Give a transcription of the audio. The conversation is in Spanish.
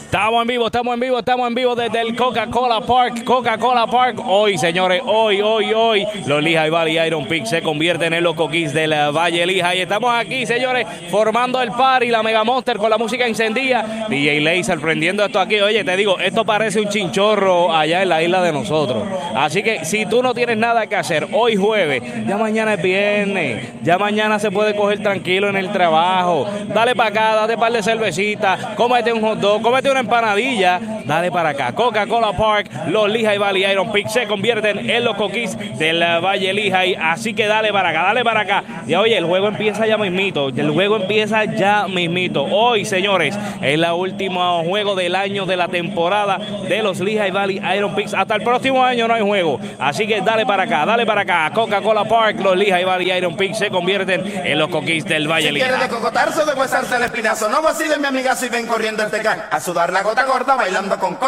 Estamos en vivo desde el Coca-Cola Park. Hoy, señores, hoy, los Lehigh Valley Iron Pick se convierten en los Coquis del Valle Lehigh. Estamos aquí, señores, formando el party, la Mega Monster con la música encendida. DJ Laser prendiendo esto aquí. Oye, te digo, esto parece un chinchorro allá en la isla de nosotros. Así que si tú no tienes nada que hacer, hoy jueves, ya mañana es viernes, ya mañana se puede coger tranquilo en el trabajo. Dale para acá, date un par de cervecitas, cómete un hot dog, cómete una empanadilla, dale para acá. Coca-Cola Park, los Lehigh Valley Iron Pick se convierten en los Coquis del Valle Lehigh. Así que dale para acá. Y oye, el juego empieza ya mismito. Hoy, señores, es el último juego del año de la temporada de los Lehigh Valley Iron Picks. Hasta el próximo año no hay juego. Así que dale para acá. Coca-Cola Park, los Lehigh Valley Iron Picks se convierten en los Coquis del Valle Lehigh. Si quieres de cocotarse o de huesarse el espinazo, no vaciles mi amigazo y ven corriendo el tecán a sudar la gota gorda bailando con